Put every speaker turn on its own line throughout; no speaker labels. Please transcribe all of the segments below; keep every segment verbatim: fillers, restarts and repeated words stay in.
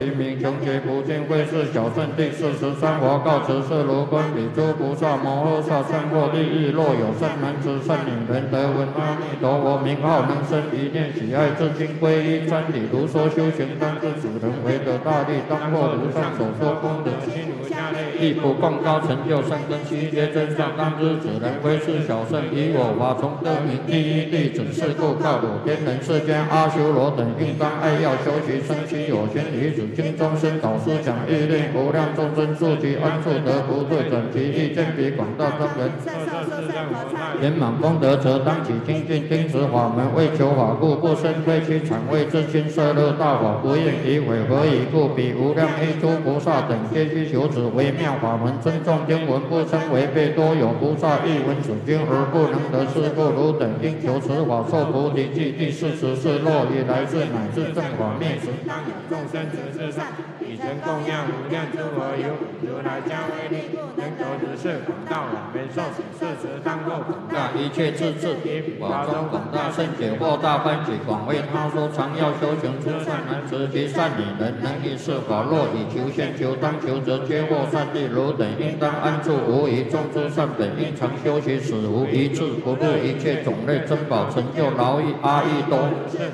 一名穷劫不尽会是小圣第四十三佛告辞是如观比诸菩萨摩诃萨善获利益，若有善男子善女人得闻阿弥陀佛名号，能生一念喜爱，至今皈依瞻礼，如说修行当知此人为得大利，当获如上所说功德，心如下类，亦不共高成就善根悉皆真相，当知此人为是小圣，以我法从得名第一弟子，是故告汝天人世间阿修罗等应当爱要修习生其有先于子经中生导师讲义令无量众生住其安处得不对准其意见比广大众人圆满功德则当起精进听持法门为求法故不生非其产为自心摄乐大法不应以违何以故彼无量一诸菩萨等皆须求此微妙法门尊重经文不称违背多有菩萨亦闻此经而不能得是故汝等应求此法受菩提记第四十四若以来世乃至正法灭时当有众生执事上以身供养无量诸佛有如来加威力能求之事广大往没受死事时当过广大一切自治以法中广大圣解或大欢喜广为他说常要修行诸善男子及善女人能以是法若以求现求当求则皆获善利汝等应当安住无疑众诸善本应常修习使无一致不入一切种类珍宝成就劳役阿逸多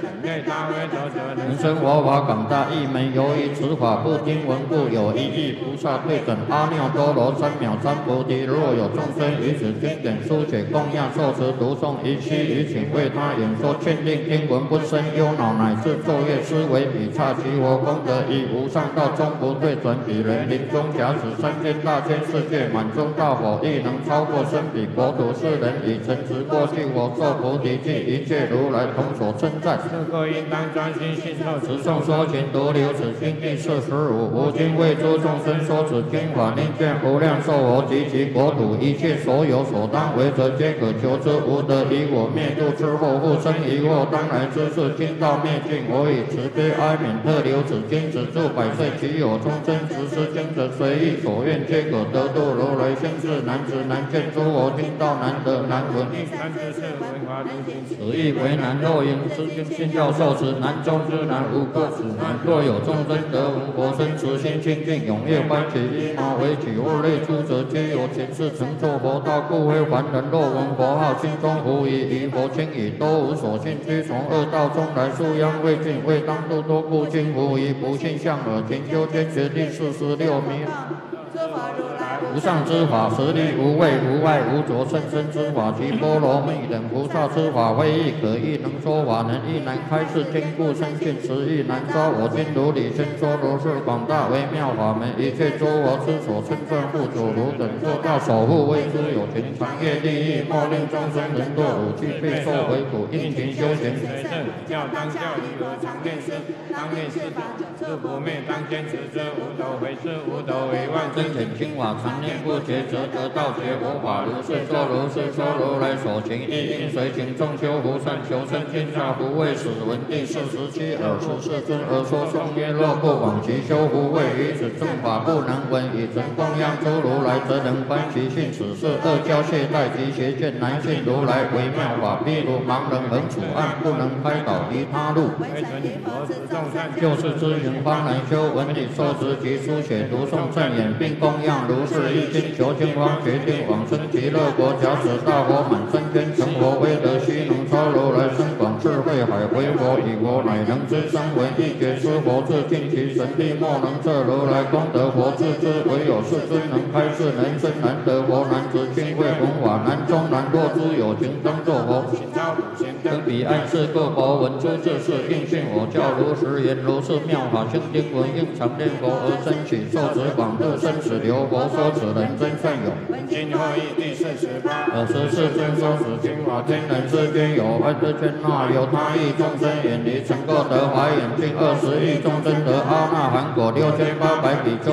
人生佛法广大亦没由于此法不听闻故有一亿菩萨对准阿耨多罗三藐三菩提若有众生于此经典书写供养受持读诵一期于请为他演说劝令听闻不生忧恼乃至昼夜思维比刹其佛功德以无上道终不对准彼人临终假使三千大千世界满中大佛亦能超过身彼国土世人以诚实过去我受菩提记一切如来同所称赞是各应当专心信受持诵说勤独留此经第四十五无今为诸众生说此经法令见无量寿佛及其国土一切所有所当为者皆可求之无得以我灭度之后复生疑惑当来之事经道灭尽我以慈悲哀悯特留此经止住百岁其有众生执施经者随意所愿皆可得度如来先世男子难见诸佛听道难得难闻此亦为难若应知经信教受持难中之难无过此难若有众生得闻佛身慈心清净踊跃欢喜依毛为起物类诸者皆有前世成就佛道故非凡人若闻佛号心中狐疑疑佛轻已都无所信居从恶道中来素殃未尽未当度多故今狐疑不信向耳勤修坚决第四十六名无上之法实力无畏无碍无着甚深之法及波罗蜜等菩萨之法非亦可亦能说法能亦难开示坚固深信实亦难招我今如理先说如是广大微妙法门一切诸佛之所称赞护主如等做到守护为之有情长业利益莫令众生人堕五趣备受为苦应勤修行随正教当教义和常念师当念师法是不灭当坚持之无斗为是无斗为万真显清法常念不绝则得道觉佛法如是说如是说如来所行亦应随行众修福善求生天下不畏死闻第四十七尔时世尊而说颂曰若不往其修福为于此正法不能闻以成供养诸如来则能观其性此是恶教懈怠及邪见难信如来微妙法譬如盲人横处暗不能开导离他路就是知行方能修文理受持及书写读诵正言并供养如是一心求经方决定往生极乐国假使大佛满身天成佛威德须能超如来深广智慧海回佛以佛乃能知声闻一觉知佛自尽其神力莫能测如来功德佛自知唯有世尊能开示人生难得佛难知经会弘法难中难若诸有情当作佛登彼岸是各佛闻诸智事应信我教如实言如是妙法经经文应常念佛而生起受持广度生死流佛说此人真善有今后义第四十八尔时世尊说此经法天人之间有爱之圈那有他亿众生远离成垢得华眼净二十亿众生得阿那含果六千八百比丘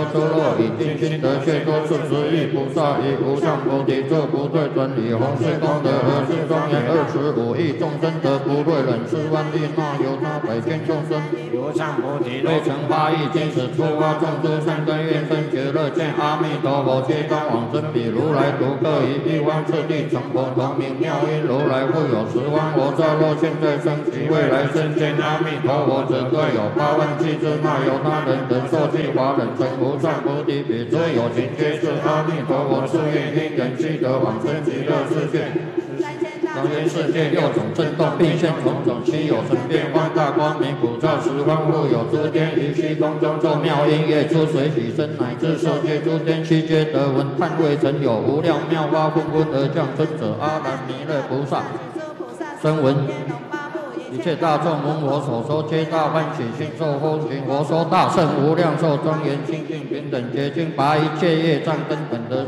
出落，以尽心得解脱四十亿菩萨以无上菩提作不对真理，弘誓功德而是庄严二十五亿众生得不对忍四万亿那由他百千众生无上菩提未成八亿尽此出发众诸善根愿生觉乐见阿弥陀佛皆当往生彼如来独各以一万次第成佛同名妙音如来复有十万佛刹若现在生及未来生见阿弥陀佛者各有八万七之那由他人等受记华人成无上菩提彼之有情皆是阿弥陀佛誓愿因缘悉得往生极乐世界。当今世界六种震动，并现种种稀有神变幻大光明，普照十方复有诸天于虚空中奏妙音乐，出水洗身，乃至受界诸天悉皆得闻。叹未曾有无量妙法纷纷而降生者，阿难弥勒菩萨声闻。一切大众闻我所说，皆大欢喜心受风行。我说大圣无量寿庄严清净平等洁净，拔一切业障根本的。